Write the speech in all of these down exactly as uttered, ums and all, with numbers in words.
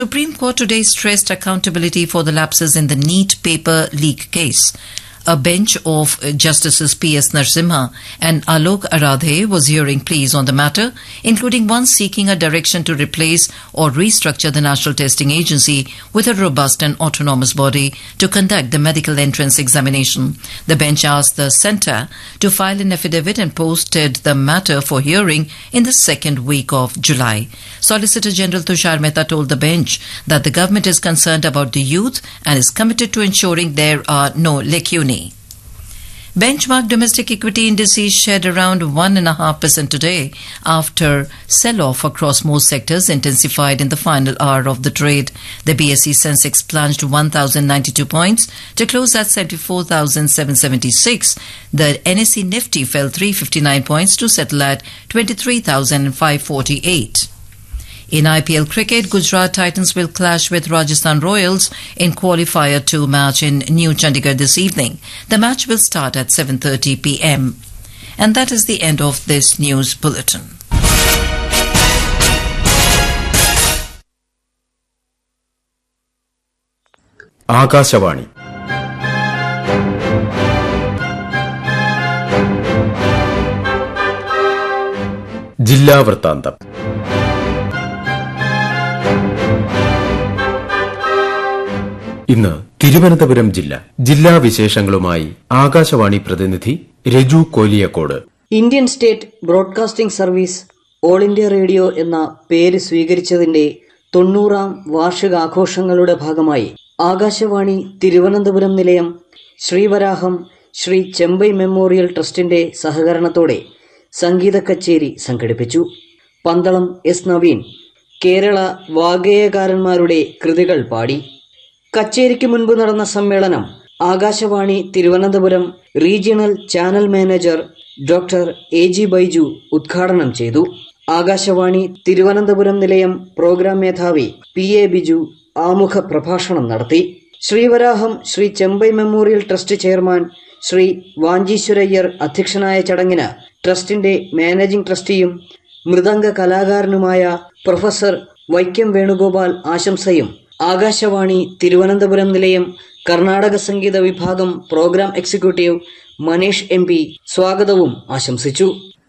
Supreme Court today stressed accountability for the lapses in the NEET paper leak case. A bench of Justices P S Narasimha and Alok Aradhe was hearing pleas on the matter, including one seeking a direction to replace or restructure the National Testing Agency with a robust and autonomous body to conduct the medical entrance examination. The bench asked the centre to file an affidavit and posted the matter for hearing in the second week of July. Solicitor General Tushar Mehta told the bench that the government is concerned about the youth and is committed to ensuring there are no lacunae. Benchmark domestic equity indices shed around one point five percent today after sell-off across most sectors intensified in the final hour of the trade. The B S E Sensex plunged one thousand ninety-two points to close at seventy-four thousand seven hundred seventy-six. The N S E Nifty fell three hundred fifty-nine points to settle at twenty-three thousand five hundred forty-eight. In I P L cricket, Gujarat Titans will clash with Rajasthan Royals in Qualifier two match in New Chandigarh this evening. The match will start at seven thirty p m. And that is the end of this news bulletin. Akashvani ജില്ലാ വൃത്താന്തം. ഇന്ന് തിരുവനന്തപുരം ജില്ല ജില്ലാ വിശേഷങ്ങളുമായി ആകാശവാണി പ്രതിനിധി Reju Koliyakode. Indian state broadcasting service all India radio എന്ന പേര് സ്വീകരിച്ചതിന്റെ തൊണ്ണൂറാം വാർഷികാഘോഷങ്ങളുടെ ഭാഗമായി ആകാശവാണി തിരുവനന്തപുരം നിലയം ശ്രീവരാഹം ശ്രീ ചെമ്പൈ മെമ്മോറിയൽ ട്രസ്റ്റിന്റെ സഹകരണത്തോടെ സംഗീത കച്ചേരി സംഘടിപ്പിച്ചു. പന്തളം എസ് നവീൻ കേരള വാഗ്ഗേയകാരന്മാരുടെ കൃതികൾ പാടി. കച്ചേരിക്ക് മുൻപ് നടന്ന സമ്മേളനം Akashvani Thiruvananthapuram regional channel manager doctor A G Baiju ഉദ്ഘാടനം ചെയ്തു. ആകാശവാണി തിരുവനന്തപുരം നിലയം പ്രോഗ്രാം മേധാവി പി എ ബിജു ആമുഖ പ്രഭാഷണം നടത്തി. Sreevaraham Shri Chembai memorial trust chairman Shri വാഞ്ചീശ്വരയ്യർ അധ്യക്ഷനായ ചടങ്ങിന് ട്രസ്റ്റിന്റെ മാനേജിംഗ് ട്രസ്റ്റിയും മൃദംഗ കലാകാരനുമായ പ്രൊഫസർ വൈക്കം വേണുഗോപാൽ ആശംസയും ആകാശവാണി തിരുവനന്തപുരം നിലയം കർണാടക സംഗീത വിഭാഗം programme executive Manish M P സ്വാഗതവും ആശംസിച്ചു.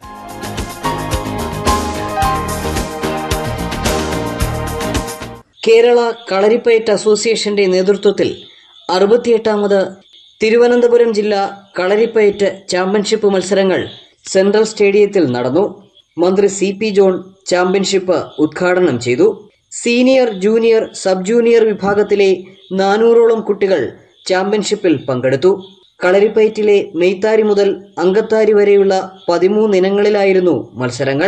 കേരള കളരിപ്പയറ്റ് അസോസിയേഷന്റെ നേതൃത്വത്തിൽ അറുപത്തിയെട്ടാമത് തിരുവനന്തപുരം ജില്ലാ കളരിപ്പയറ്റ് ചാമ്പ്യൻഷിപ്പ് മത്സരങ്ങൾ സെൻട്രൽ സ്റ്റേഡിയത്തിൽ നടന്നു. മന്ത്രി സി പി ജോൺ ചാമ്പ്യൻഷിപ്പ് ഉദ്ഘാടനം ചെയ്തു. സീനിയർ, ജൂനിയർ, സബ് ജൂനിയർ വിഭാഗത്തിലെ നാനൂറോളം കുട്ടികൾ ചാമ്പ്യൻഷിപ്പിൽ പങ്കെടുത്തു. കളരിപ്പയറ്റിലെ നെയ്ത്താരി മുതൽ അങ്കത്താരി വരെയുള്ള പതിമൂന്ന് ഇനങ്ങളിലായിരുന്നു മത്സരങ്ങൾ.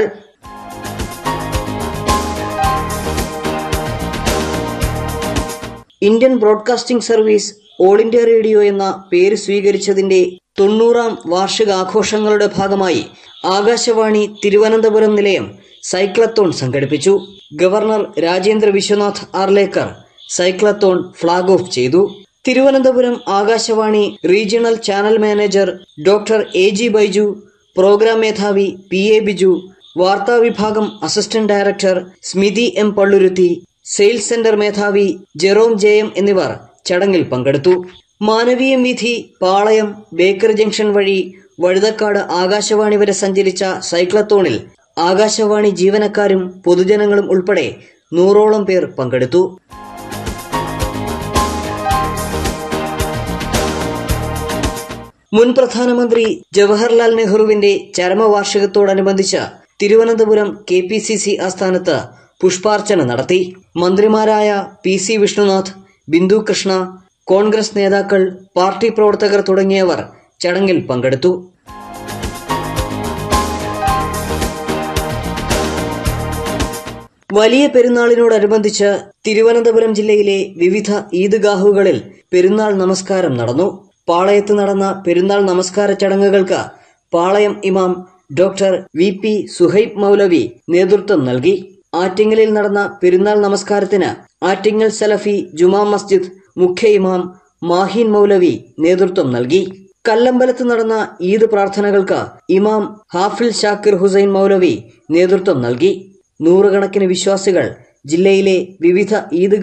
Indian broadcasting service all India radio എന്ന പേര് സ്വീകരിച്ചതിന്റെ തൊണ്ണൂറാം വാർഷികാഘോഷങ്ങളുടെ ഭാഗമായി ആകാശവാണി തിരുവനന്തപുരം നിലയം സൈക്ലത്തോൺ സംഘടിപ്പിച്ചു. Governor Rajendra Vishwanath Arlekar cyclothon flag off ചെയ്തു. Thiruvananthapuram Akashvani regional channel manager doctor A G Baiju, programme മേധാവി പി എ ബിജു, വാർത്താ വിഭാഗം അസിസ്റ്റന്റ് ഡയറക്ടർ സ്മിതി എം പള്ളുരുത്തി, സെയിൽസ് സെന്റർ മേധാവി ജെറോം ജെ എം എന്നിവർ ചടങ്ങിൽ പങ്കെടുത്തു. മാനവീയം വീഥി, പാളയം, ബേക്കറി ജംഗ്ഷൻ വഴി വഴുതക്കാട് ആകാശവാണി വരെ സഞ്ചരിച്ച സൈക്ലത്തോണിൽ ആകാശവാണി ജീവനക്കാരും പൊതുജനങ്ങളും ഉൾപ്പെടെ നൂറോളം പേർ പങ്കെടുത്തു. മുൻ പ്രധാനമന്ത്രി ജവഹർലാൽ നെഹ്റുവിന്റെ ചരമവാർഷികത്തോടനുബന്ധിച്ച് Thiruvananthapuram K P C C ആസ്ഥാനത്ത് പുഷ്പാർച്ചന നടത്തി. മന്ത്രിമാരായ പി സി വിഷ്ണുനാഥ്, ബിന്ദു കൃഷ്ണ, കോൺഗ്രസ് നേതാക്കൾ, പാർട്ടി പ്രവർത്തകർ തുടങ്ങിയവർ ചടങ്ങിൽ പങ്കെടുത്തു. വലിയ പെരുന്നാളിനോടനുബന്ധിച്ച് തിരുവനന്തപുരം ജില്ലയിലെ വിവിധ ഈദ്ഗാഹുകളിൽ പെരുന്നാൾ നമസ്കാരം നടന്നു. പാളയത്ത് നടന്ന പെരുന്നാൾ നമസ്കാര ചടങ്ങുകൾക്ക് പാളയം ഇമാം ഡോക്ടർ വി പി സുഹൈബ് മൗലവി നേതൃത്വം നൽകി. ആറ്റിങ്ങലിൽ നടന്ന പെരുന്നാൾ നമസ്കാരത്തിന് ആറ്റിങ്ങൽ സലഫി ജുമാ മസ്ജിദ് മുഖ്യ ഇമാം മാഹീൻ മൗലവി നേതൃത്വം നൽകി. കല്ലമ്പലത്ത് നടന്ന ഈദ് പ്രാർത്ഥനകൾക്ക് ഇമാം ഹാഫിൽ ഷാക്കിർ ഹുസൈൻ മൗലവി നേതൃത്വം നൽകി. നൂറുകണക്കിന് വിശ്വാസികൾ ജില്ലയിലെ വിവിധ ഈദ്